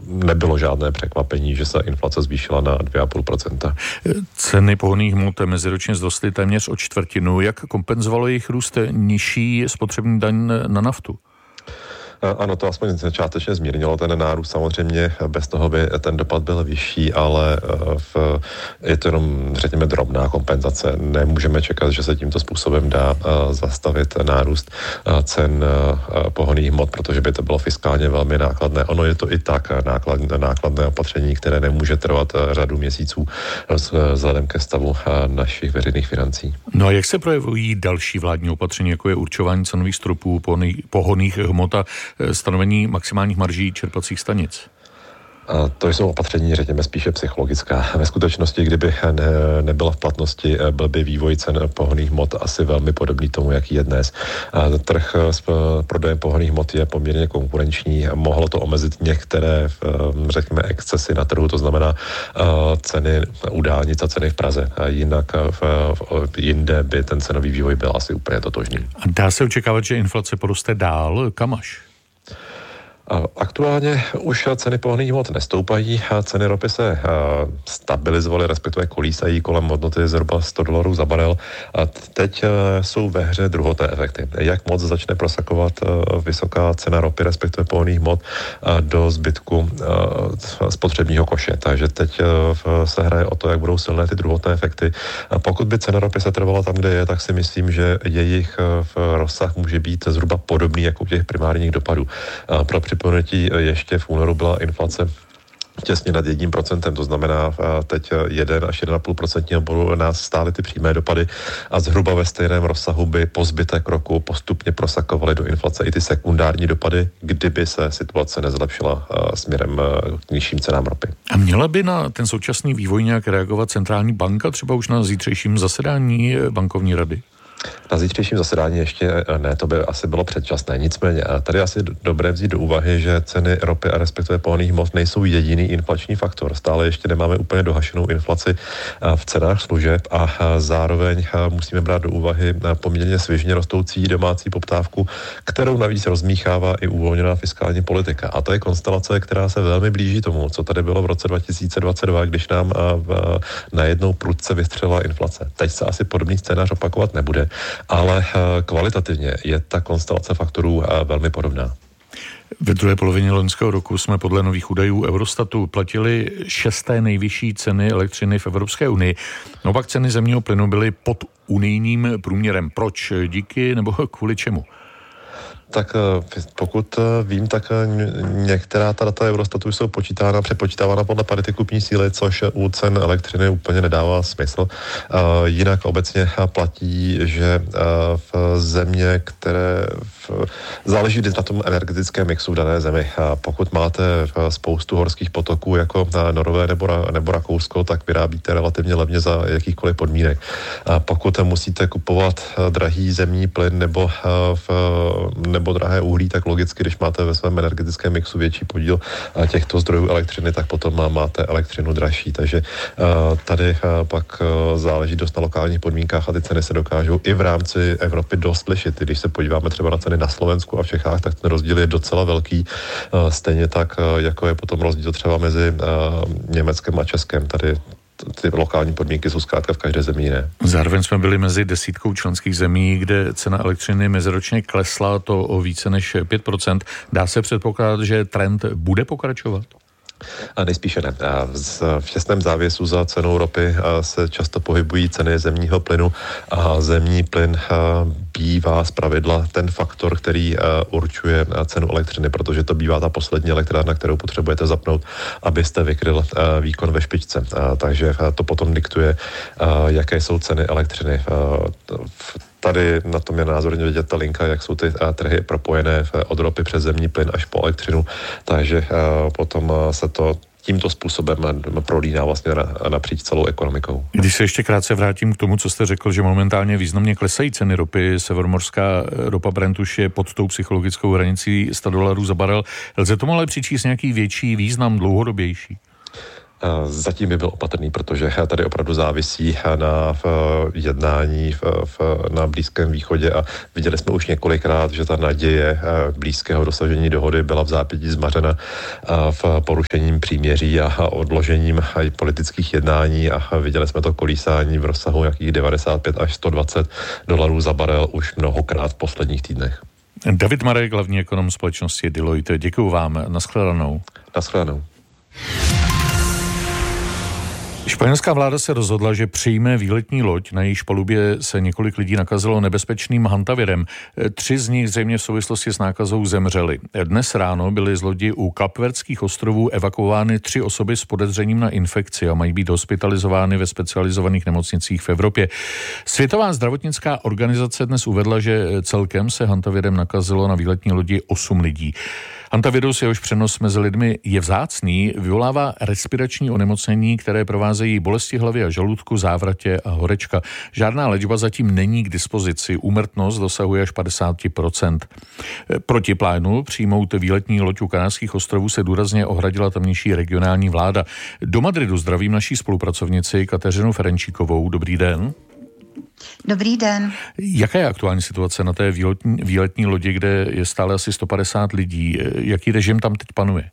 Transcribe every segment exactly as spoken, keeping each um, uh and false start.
nebylo žádné překvapení, že se inflace zvýšila na dvě celá pět procenta. Ceny pohonných hmot meziročně vzrostly téměř o čtvrtinu. Jak kompenzovalo jejich růst nižší spotřební daň na naftu? Ano, to aspoň částečně zmírnilo ten nárůst. Samozřejmě bez toho by ten dopad byl vyšší, ale v, je to jenom, řekněme, drobná kompenzace. Nemůžeme čekat, že se tímto způsobem dá zastavit nárůst cen pohonných hmot, protože by to bylo fiskálně velmi nákladné. Ono je to i tak nákladné, nákladné opatření, které nemůže trvat řadu měsíců vzhledem ke stavu našich veřejných financí. No a jak se projevují další vládní opatření, jako je určování cenových stropů pohonných hmot a stanovení maximálních marží čerpacích stanic? A to jsou opatření, řekněme, spíše psychologická. Ve skutečnosti, kdyby ne, nebyla v platnosti, byl by vývoj cen pohonných hmot asi velmi podobný tomu, jaký je dnes. A trh s prodejem pohonných hmot je poměrně konkurenční. Mohlo to omezit některé, řekněme, excesy na trhu, to znamená ceny u dálnic a ceny v Praze. A jinak v, v, jinde by ten cenový vývoj byl asi úplně totožný. A dá se očekávat, že inflace poroste dál? Kam až? Aktuálně už ceny pohonných hmot nestoupají, ceny ropy se stabilizovaly, respektive kolísají kolem hodnoty zhruba sto dolarů za barel. A teď jsou ve hře druhotné efekty. Jak moc začne prosakovat vysoká cena ropy, respektive pohonných hmot do zbytku spotřebního koše. Takže teď se hraje o to, jak budou silné ty druhotné efekty. A pokud by cena ropy se trvala tam, kde je, tak si myslím, že jejich rozsah může být zhruba podobný jako u těch primárních dopadů. Pro připomenutí ještě v únoru byla inflace těsně nad jedním procentem, to znamená teď jeden až jeden a půl procentního bodu nás stály ty přímé dopady a zhruba ve stejném rozsahu by po zbytek roku postupně prosakovaly do inflace i ty sekundární dopady, kdyby se situace nezlepšila směrem k nižším cenám ropy. A měla by na ten současný vývoj nějak reagovat centrální banka, třeba už na zítřejším zasedání bankovní rady? Na zítřejším zasedání ještě ne, to by asi bylo předčasné. Nicméně tady asi dobré vzít do úvahy, že ceny ropy a respektive pohonných hmot nejsou jediný inflační faktor. Stále ještě nemáme úplně dohašenou inflaci v cenách služeb a zároveň musíme brát do úvahy poměrně svižně rostoucí domácí poptávku, kterou navíc rozmíchává i uvolněná fiskální politika. A to je konstelace, která se velmi blíží tomu, co tady bylo v roce dva tisíce dvacet dva, když nám najednou prudce vystřelila inflace. Teď se asi podobný scénář opakovat nebude, ale kvalitativně je ta konstelace faktorů velmi podobná. Ve druhé polovině loňského roku jsme podle nových údajů Eurostatu platili šesté nejvyšší ceny elektřiny v Evropské unii. Naopak ceny zemního plynu byly pod unijním průměrem. Proč? Díky nebo kvůli čemu? Tak pokud vím, tak některá ta data Eurostatu jsou počítána, přepočítávána podle parity kupní síly, což u cen elektřiny úplně nedává smysl. Jinak obecně platí, že v země, které záleží na tom energetickém mixu v dané zemi. Pokud máte spoustu horských potoků jako Norové nebo, nebo Rakousko, tak vyrábíte relativně levně za jakýchkoliv podmínek. Pokud musíte kupovat drahý zemní plyn nebo v, nebo drahé uhlí, tak logicky, když máte ve svém energetickém mixu větší podíl těchto zdrojů elektřiny, tak potom máte elektřinu dražší. Takže tady pak záleží dost na lokálních podmínkách a ty ceny se dokážou i v rámci Evropy dost lišit. Když se podíváme třeba na ceny na Slovensku a v Čechách, tak ten rozdíl je docela velký. Stejně tak, jako je potom rozdíl třeba mezi Německem a Českem. Tady ty lokální podmínky jsou zkrátka v každé zemi jiné. Zároveň jsme byli mezi desítkou členských zemí, kde cena elektřiny meziročně klesla to o více než pět procent. Dá se předpokládat, že trend bude pokračovat? A nejspíše ne. V těsném závěsu za cenou ropy se často pohybují ceny zemního plynu a zemní plyn bývá zpravidla ten faktor, který určuje cenu elektřiny, protože to bývá ta poslední elektrárna, kterou potřebujete zapnout, abyste vykryl výkon ve špičce. Takže to potom diktuje, jaké jsou ceny elektřiny. Tady na tom je názorně vidět ta linka, jak jsou ty trhy propojené od ropy přes zemní plyn až po elektřinu, takže potom se to tímto způsobem prolíná vlastně napříč celou ekonomikou. Když se ještě krátce vrátím k tomu, co jste řekl, že momentálně významně klesají ceny ropy, severomorská ropa Brent už je pod tou psychologickou hranicí sto dolarů za barel. Lze tomu ale přičíst nějaký větší význam, dlouhodobější? Zatím by byl opatrný, protože tady opravdu závisí na jednání v, v, na Blízkém východě a viděli jsme už několikrát, že ta naděje blízkého dosažení dohody byla v zápětí zmařena v porušením příměří a odložením politických jednání a viděli jsme to kolísání v rozsahu nějakých devadesát pět až sto dvacet dolarů za barel už mnohokrát v posledních týdnech. David Marek, hlavní ekonom společnosti Deloitte. Děkuju vám. Nashledanou. Nashledanou. Španělská vláda se rozhodla, že přijme výletní loď, na jejíž palubě se několik lidí nakazilo nebezpečným hantavirem. Tři z nich zřejmě v souvislosti s nákazou zemřeli. Dnes ráno byly z lodi u Kapverdských ostrovů evakuovány tři osoby s podezřením na infekci a mají být hospitalizovány ve specializovaných nemocnicích v Evropě. Světová zdravotnická organizace dnes uvedla, že celkem se hantavirem nakazilo na výletní lodi osm lidí. Hantavirus, jehož přenos mezi lidmi je vzácný, vyvolává respirační onemocnění, které provázejí bolesti hlavy a žaludku, závratě a horečka. Žádná léčba zatím není k dispozici. Úmrtnost dosahuje až padesát procent. Proti plánu přijmout výletní loď u Kanárských ostrovů se důrazně ohradila tamnější regionální vláda. Do Madridu zdravím naší spolupracovnici Kateřinu Ferenčíkovou. Dobrý den. Dobrý den. Jaká je aktuální situace na té výletní, výletní lodi, kde je stále asi sto padesát lidí? Jaký režim tam teď panuje?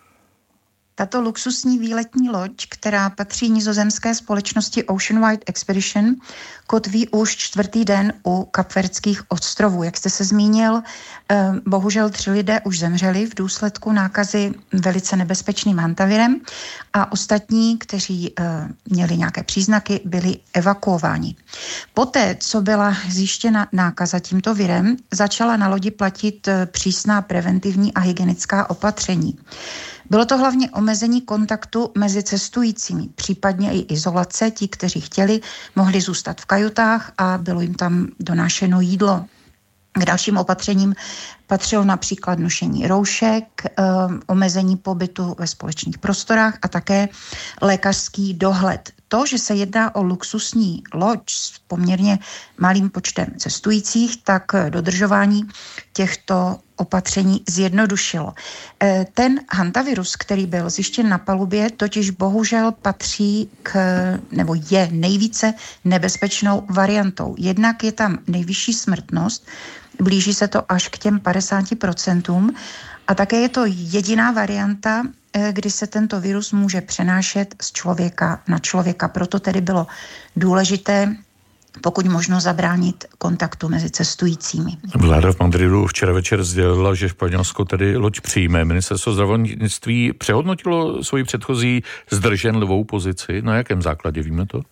Tato luxusní výletní loď, která patří nizozemské společnosti Ocean Wide Expedition, kotví už čtvrtý den u Kapverdských ostrovů. Jak jste se zmínil, bohužel tři lidé už zemřeli v důsledku nákazy velice nebezpečným hantavirem a ostatní, kteří měli nějaké příznaky, byli evakuováni. Poté, co byla zjištěna nákaza tímto virem, začala na lodi platit přísná preventivní a hygienická opatření. Bylo to hlavně omezení kontaktu mezi cestujícími, případně i izolace. Ti, kteří chtěli, mohli zůstat v kajutách a bylo jim tam donášeno jídlo. K dalším opatřením patřilo například nošení roušek, omezení pobytu ve společných prostorách a také lékařský dohled. To, že se jedná o luxusní loď s poměrně malým počtem cestujících, tak dodržování těchto opatření zjednodušilo. Ten hantavirus, který byl zjištěn na palubě, totiž bohužel patří k, nebo je nejvíce nebezpečnou variantou. Jednak je tam nejvyšší smrtnost, blíží se to až k těm padesáti procentům a také je to jediná varianta, kdy se tento virus může přenášet z člověka na člověka. Proto tedy bylo důležité pokud možno zabránit kontaktu mezi cestujícími. Vláda v Madridu včera večer sdělila, že Španělsko tedy loď přijme. Ministerstvo zdravotnictví přehodnotilo svoji předchozí zdrženlivou pozici. Na jakém základě, víme to?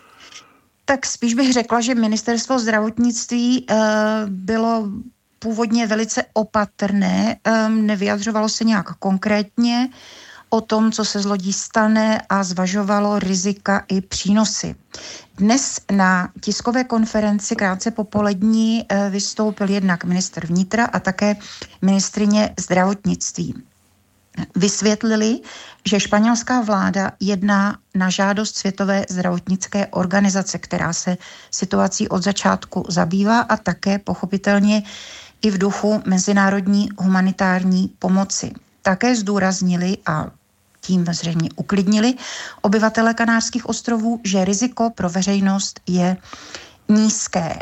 Tak spíš bych řekla, že ministerstvo zdravotnictví uh, bylo původně velice opatrné, um, nevyjadřovalo se nějak konkrétně o tom, co se z lodí stane a zvažovalo rizika i přínosy. Dnes na tiskové konferenci krátce popolední vystoupil jednak ministr vnitra a také ministryně zdravotnictví. Vysvětlili, že španělská vláda jedná na žádost Světové zdravotnické organizace, která se situací od začátku zabývá a také pochopitelně i v duchu mezinárodní humanitární pomoci. Také zdůraznili a tím zřejmě uklidnili obyvatele Kanárských ostrovů, že riziko pro veřejnost je nízké.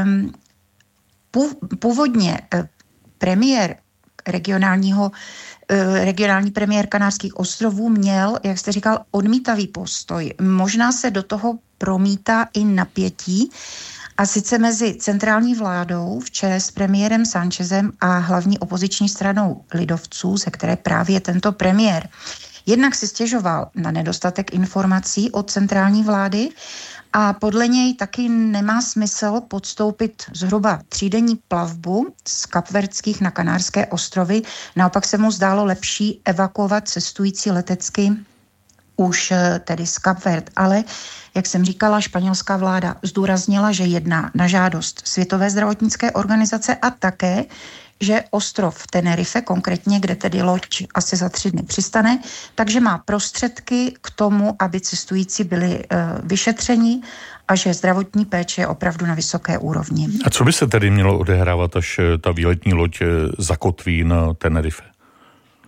Původně premiér regionálního, regionální premiér Kanárských ostrovů měl, jak jste říkal, odmítavý postoj. Možná se do toho promítá i napětí, a sice mezi centrální vládou v čele s premiérem Sánchezem a hlavní opoziční stranou lidovců, ze které právě tento premiér jednak si stěžoval na nedostatek informací od centrální vlády a podle něj taky nemá smysl podstoupit zhruba třídenní plavbu z Kapverdských na Kanárské ostrovy. Naopak se mu zdálo lepší evakuovat cestující letecky už tedy z Kapverd. Ale, jak jsem říkala, španělská vláda zdůraznila, že jedná na žádost Světové zdravotnické organizace a také, že ostrov Tenerife, konkrétně, kde tedy loď asi za tři dny přistane, takže má prostředky k tomu, aby cestující byli uh, vyšetřeni a že zdravotní péče je opravdu na vysoké úrovni. A co by se tedy mělo odehrávat, až ta výletní loď zakotví na Tenerife?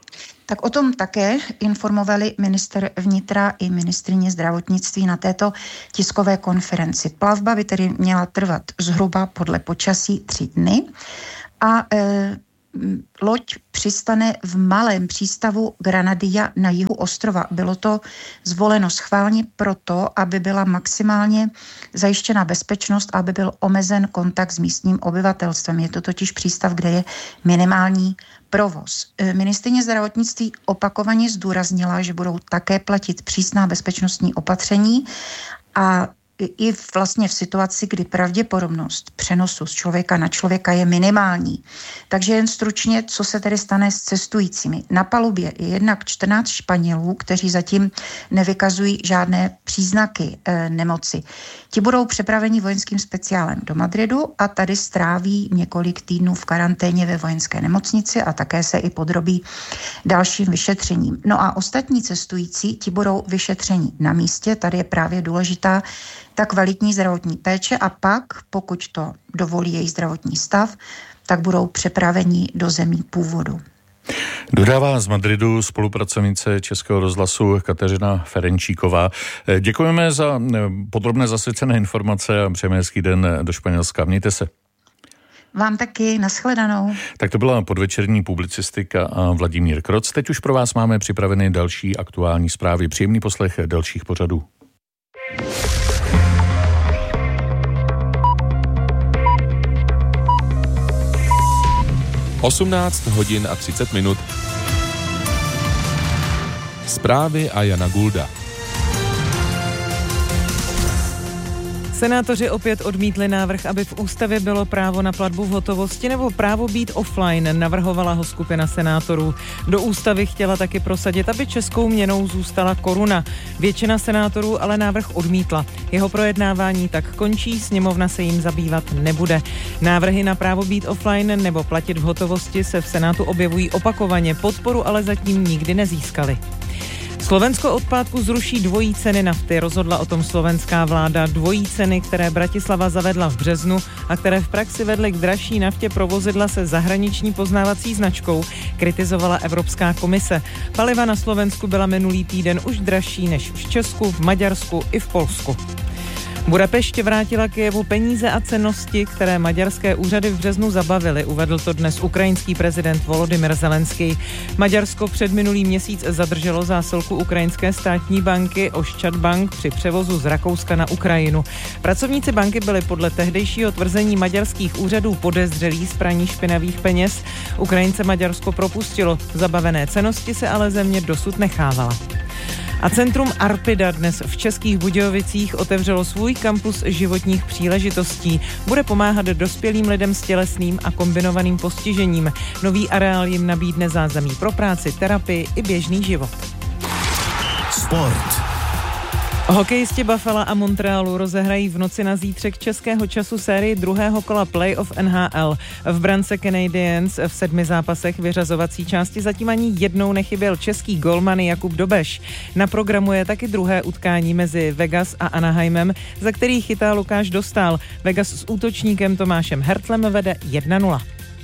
Tak o tom také informovali ministr vnitra i ministryně zdravotnictví na této tiskové konferenci. Plavba by tedy měla trvat zhruba podle počasí tři dny a e, loď přistane v malém přístavu Granadilla na jihu ostrova. Bylo to zvoleno schválně proto, aby byla maximálně zajištěna bezpečnost, aby byl omezen kontakt s místním obyvatelstvem. Je to totiž přístav, kde je minimální provoz. Ministryně zdravotnictví opakovaně zdůraznila, že budou také platit přísná bezpečnostní opatření a i vlastně v situaci, kdy pravděpodobnost přenosu z člověka na člověka je minimální. Takže jen stručně, co se tedy stane s cestujícími. Na palubě je jednak čtrnáct Španělů, kteří zatím nevykazují žádné příznaky e, nemoci. Ti budou přepraveni vojenským speciálem do Madridu a tady stráví několik týdnů v karanténě ve vojenské nemocnici a také se i podrobí dalším vyšetřením. No a ostatní cestující, ti budou vyšetřeni na místě. Tady je právě důležitá ta kvalitní zdravotní péče a pak, pokud to dovolí její zdravotní stav, tak budou přepraveni do zemí původu. Dodává z Madridu spolupracovnice Českého rozhlasu Kateřina Ferenčíková. Děkujeme za podrobné zasvěcené informace a přejeme hezký den do Španělska. Mějte se. Vám taky, nashledanou. Tak to byla podvečerní publicistika a Vladimír Kroc. Teď už pro vás máme připraveny další aktuální zprávy. Příjemný poslech dalších pořadů. osmnáct hodin a třicet minut. Zprávy a Jana Gulda. Senátoři opět odmítli návrh, aby v ústavě bylo právo na platbu v hotovosti nebo právo být offline, navrhovala ho skupina senátorů. Do ústavy chtěla taky prosadit, aby českou měnou zůstala koruna. Většina senátorů ale návrh odmítla. Jeho projednávání tak končí, sněmovna se jim zabývat nebude. Návrhy na právo být offline nebo platit v hotovosti se v Senátu objevují opakovaně, podporu ale zatím nikdy nezískali. Slovensko od pátku zruší dvojí ceny nafty. Rozhodla o tom slovenská vláda. Dvojí ceny, které Bratislava zavedla v březnu a které v praxi vedly k dražší naftě pro vozidla se zahraniční poznávací značkou, kritizovala Evropská komise. Paliva na Slovensku byla minulý týden už dražší než v Česku, v Maďarsku i v Polsku. Budapešť vrátila Kyjevu peníze a cennosti, které maďarské úřady v březnu zabavily. Uvedl to dnes ukrajinský prezident Volodymyr Zelenský. Maďarsko před minulý měsíc zadrželo zásilku ukrajinské státní banky Oščad Bank při převozu z Rakouska na Ukrajinu. Pracovníci banky byli podle tehdejšího tvrzení maďarských úřadů podezřelí z praní špinavých peněz. Ukrajince Maďarsko propustilo. Zabavené cennosti se ale země dosud nechávala. A centrum Arpida dnes v Českých Budějovicích otevřelo svůj kampus životních příležitostí. Bude pomáhat dospělým lidem s tělesným a kombinovaným postižením. Nový areál jim nabídne zázemí pro práci, terapii i běžný život. Sport. Hokejisti Buffalo a Montrealu rozehrají v noci na zítřek českého času sérii druhého kola playoff N H L. V brance Canadiens v sedmi zápasech vyřazovací části zatím ani jednou nechyběl český golman Jakub Dobeš. Na programu je taky druhé utkání mezi Vegas a Anaheimem, za který chytá Lukáš Dostál. Vegas s útočníkem Tomášem Hertlem vede jedna nula.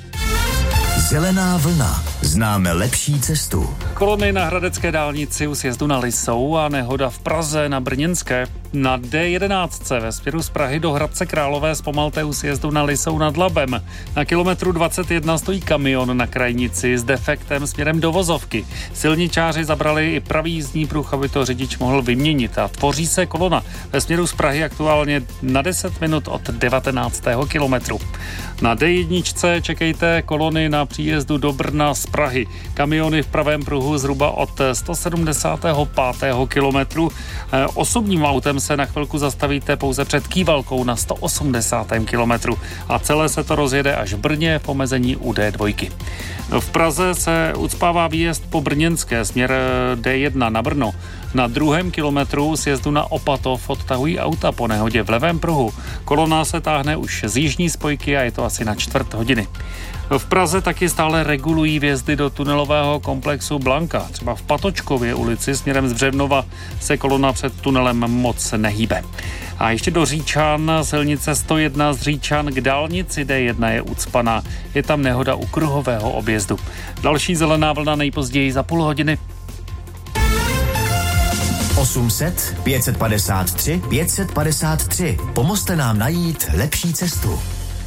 Zelená vlna. Známe lepší cestu. Kolony na hradecké dálnici u sjezdu na Lisou a nehoda v Praze na Brněnské. Na D jedenáct ve směru z Prahy do Hradce Králové zpomalte u sjezdu na Lisou nad Labem. Na kilometru dvacet jedna stojí kamion na krajnici s defektem směrem do vozovky. Silničáři zabrali i pravý jízdní pruh, aby to řidič mohl vyměnit a tvoří se kolona ve směru z Prahy aktuálně na deset minut od devatenáctého kilometru. Na D jedna čekejte kolony na příjezdu do Brna z Prahy. Kamiony v pravém pruhu zhruba od sto sedmdesátého pátého kilometru. Osobním autem se na chvilku zastavíte pouze před Kývalkou na sto osmdesátém kilometru a celé se to rozjede až v Brně v omezení u D dva. V Praze se ucpává výjezd po Brněnské směr D jedna na Brno. Na druhém kilometru sjezdu na Opatov odtahují auta po nehodě v levém pruhu. Kolona se táhne už z jižní spojky a je to asi na čtvrt hodiny. V Praze taky stále regulují vjezdy do tunelového komplexu Blanka. Třeba v Patočkově ulici směrem z Břevnova se kolona před tunelem moc nehýbe. A ještě do Říčan, silnice sto jedna z Říčan k dálnici D jedna je ucpaná. Je tam nehoda u kruhového objezdu. Další zelená vlna nejpozději za půl hodiny. osm set, pět set padesát tři, pět set padesát tři. Pomozte nám najít lepší cestu.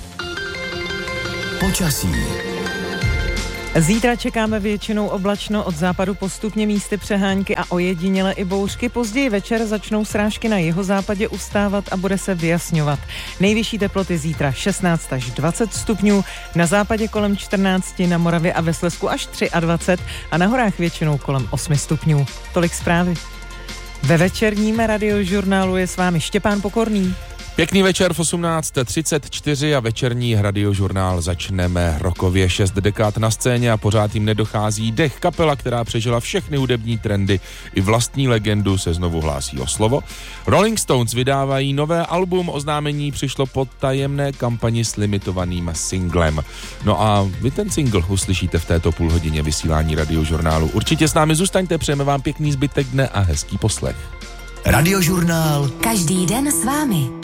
Počasí. Zítra čekáme většinou oblačno, od západu postupně místy přehánky a ojediněle i bouřky. Později večer začnou srážky na jihozápadě ustávat a bude se vyjasňovat. Nejvyšší teploty zítra šestnáct až dvacet stupňů, na západě kolem čtrnáct, na Moravě a ve Slezsku až dvacet tři a na horách většinou kolem osm stupňů. Tolik zprávy. Ve večerním radiožurnálu je s vámi Štěpán Pokorný. Pěkný večer v osmnáct třicet čtyři a večerní radiožurnál začneme rokově. Šest dekád na scéně a pořád jim nedochází dech. Kapela, která přežila všechny hudební trendy i vlastní legendu, se znovu hlásí o slovo. Rolling Stones vydávají nové album, oznámení přišlo po tajemné kampani s limitovaným singlem. No a vy ten single uslyšíte v této půlhodině vysílání radiožurnálu. Určitě s námi zůstaňte, přejeme vám pěkný zbytek dne a hezký poslech. Radiožurnál. Každý den s vámi.